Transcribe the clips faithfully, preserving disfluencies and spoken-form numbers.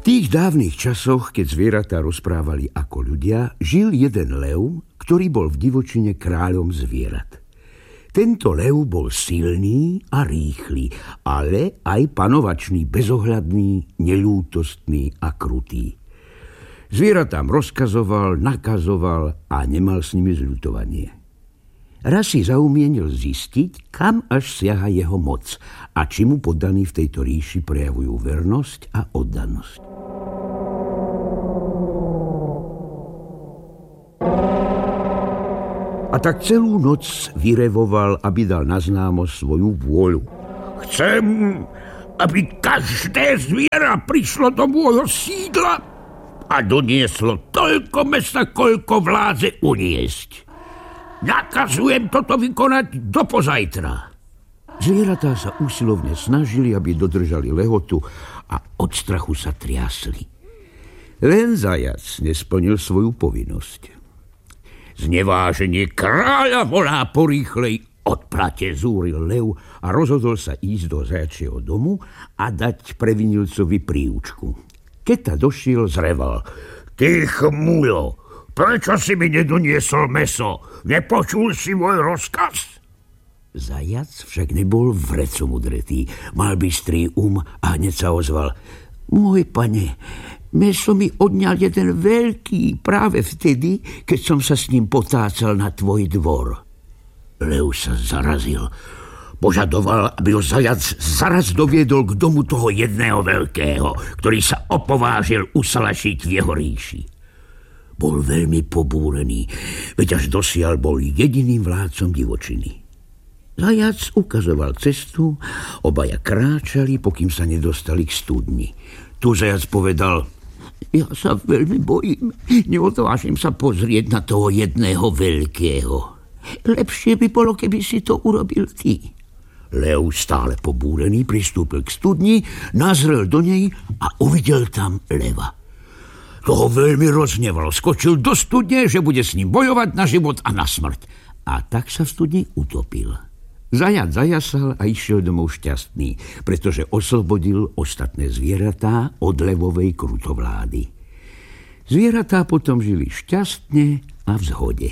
tých dávnych časoch, keď zvieratá rozprávali ako ľudia, žil jeden lev, ktorý bol v divočine kráľom zvierat. Tento lev bol silný a rýchly, ale aj panovačný, bezohľadný, neľútostný a krutý. Zvieratám rozkazoval, nakazoval a nemal s nimi zľutovanie. Raz si zaumienil zistiť, kam až siaha jeho moc a či mu poddaní v tejto ríši prejavujú vernosť a oddanosť. A tak celú noc vyrevoval, aby dal na známo svoju vôľu. Chcem, aby každé zviera prišlo do môjho sídla a donieslo toľko mesa, koľko vládze uniesť. Nakazujem toto vykonať do pozajtra. Zvieratá sa úsilovne snažili, aby dodržali lehotu a od strachu sa triasli. Len zajac nesplnil svoju povinnosť. Zneváženie kráľa volá porýchlej odplate, zúril lev a rozhodol sa ísť do zajačieho domu a dať previnilcovi príučku. Keď ta došiel, zreval. Ty chmulo, prečo si mi nedoniesol meso? Nepočul si môj rozkaz? Zajac však nebol vreco mudretý, mal bystrý um a hneď sa ozval. Môj pane, meso mi odňal jeden veľký práve vtedy, keď som sa s ním potácal na tvoj dvor. Lev sa zarazil. Požadoval, aby ho zajac zaraz doviedol k domu toho jedného veľkého, ktorý sa opovážil usalašiť v jeho ríši. Bol veľmi pobúrený, veď až dosiaľ bol jediným vládcom divočiny. Zajac ukazoval cestu, obaja kráčali, pokým sa nedostali k studni. Tu zajac povedal: Ja sa veľmi bojím, neodvážim sa pozrieť na toho jedného veľkého. Lepšie by bolo, keby si to urobil ty. Lev, stále pobúrený, pristúpil k studni, nazrel do nej a uvidel tam leva. Toho veľmi roznevalo, skočil do studne, že bude s ním bojovať na život a na smrť. A tak sa v studni utopil. Zajac zajasal a išiel domov šťastný, pretože oslobodil ostatné zvieratá od levovej krutovlády. Zvieratá potom žili šťastne a v zhode.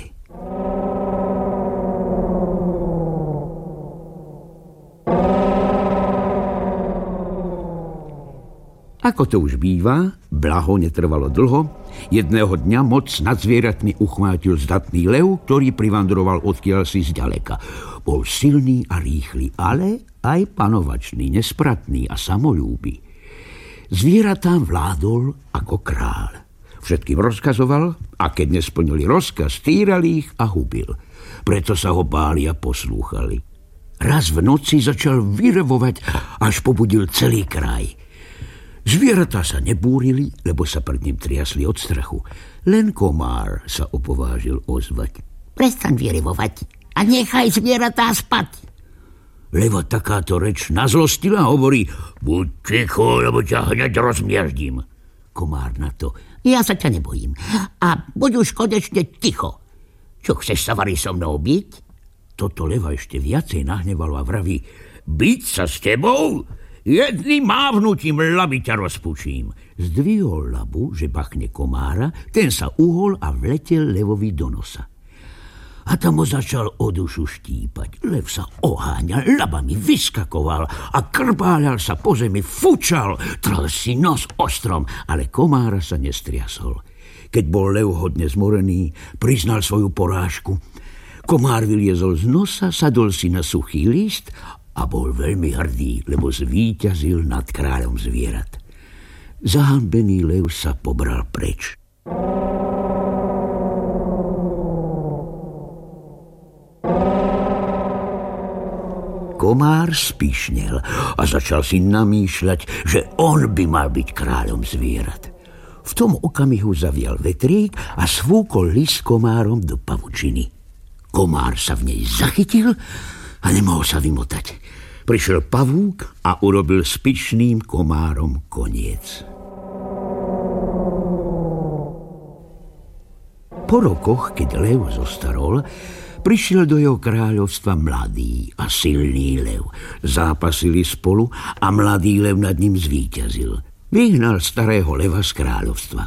Ako to už býva, blaho netrvalo dlho. Jedného dňa moc nad zvieratmi uchvátil zdatný lev, ktorý privandroval odkiaľ si zďaleka. Bol silný a rýchly, ale aj panovačný, nespratný a samolúby. Zvieratám vládol ako kráľ. Všetkým rozkazoval a keď nesplnili rozkaz, týrali ich a hubil. Preto sa ho báli a poslúchali. Raz v noci začal vyrevovať, až pobudil celý kraj. Zvieratá sa nebúrili, lebo sa pred ním triasli od strachu. Len komár sa opovážil ozvať. Prestaň vyrevovať a nechaj zvieratá spať. Leva takáto reč nazlostila a hovorí: Buď ticho, lebo ťa hneď rozmiaždím. Komár na to: Ja sa ťa nebojím. A buď už konečne ticho. Čo, chceš sa vari so mnou byť? Toto leva ešte viacej nahnevalo a vraví: Byť sa s tebou? Jedným mávnutím laby ťa rozpučím. Zdvihol labu, že bachne komára, ten sa uhol a vletel levovi do nosa. A tam ho začal o dušu štípať. Lev sa oháňal, labami vyskakoval a krbáľal sa po zemi, fučal, trel si nos ostrom, ale komára sa nestriasol. Keď bol lev hodne zmorený, priznal svoju porážku. Komár vyliezol z nosa, sadol si na suchý list a bol veľmi hrdý, lebo zvíťazil nad kráľom zvierat. Zahanbený lev sa pobral preč. Komár spíšnel a začal si namýšľať, že on by mal byť kráľom zvierat. V tom okamihu zavial vetrík a svúkol list komárom do pavučiny. Komár sa v nej zachytil a nemohol sa vymotať. Prišiel pavúk a urobil s pyšným komárom koniec. Po rokoch, keď lev zostarol, prišiel do jeho kráľovstva mladý a silný lev. Zápasili spolu a mladý lev nad ním zvíťazil. vyhnal starého leva z kráľovstva.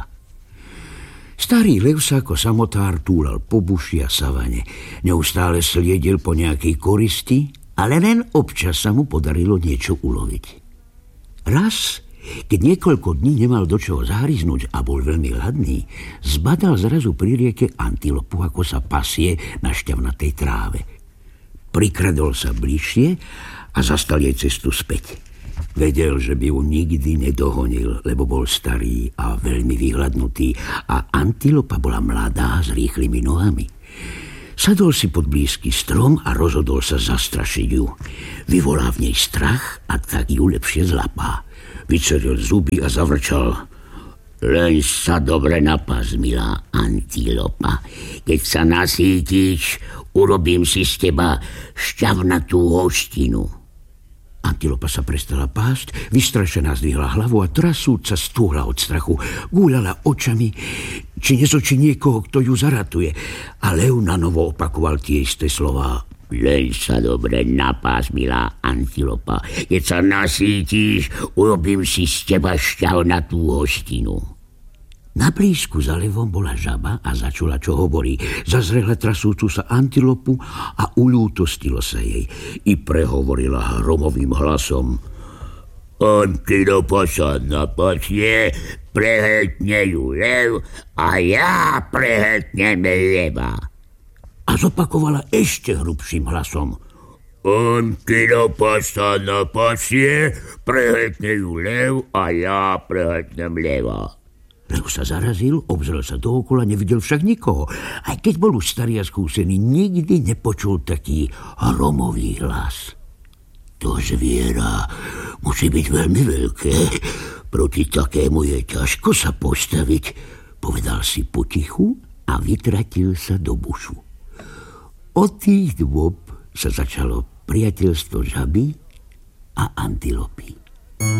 Starý lev sa ako samotár túlal po buši a savane. Neustále sliedil po nejakej koristi, ale len občas sa mu podarilo niečo uloviť. Raz, keď niekoľko dní nemal do čoho zahryznúť a bol veľmi hladný, zbadal zrazu pri rieke antilopu, ako sa pasie na šťavnatej tráve. Prikradol sa bližšie a zastal jej cestu späť. Vedel, že by ju nikdy nedohonil, lebo bol starý a veľmi vyhladnutý a antilopa bola mladá s rýchlymi nohami. Sadol si pod blízky strom a rozhodol sa zastrašiť ju. Vyvolá v nej strach a tak ju lepšie zlapá. Vyceril zuby a zavrčal: Len sa dobre napás, milá antilopa. Keď sa nasítiš, urobím si z teba šťavnatú hostinu. Antilopa sa prestala pásť, vystrašená zdvihla hlavu a trasúca stúhla od strachu. Gúľala očami, či nezočí niekoho, kto ju zaratuje. A lev nanovo opakoval tie isté slová: Len sa dobre napás, milá antilopa. Keď sa nasítiš, urobím si z teba šťavnatú hostinu. Na blízku za levom bola žaba a začula, čo hovorí. Zazrela trasúcu sa antilopu a uľútostilo sa jej. I prehovorila hromovým hlasom: Antilopa sa napasie, prehetne ju lev a ja prehetnem leva. A zopakovala ešte hrubším hlasom: Antilopa sa napasie, prehetne ju lev a ja prehetnem leva. Lev sa zarazil, obzrel sa dookola, nevidel však nikoho. Aj keď bol už starý a skúsený, nikdy nepočul taký hromový hlas. To zviera musí byť veľmi veľké. Proti takému je ťažko sa postaviť, povedal si potichu a vytratil sa do bušu. Od tých dôb sa začalo priateľstvo žaby a antilopy.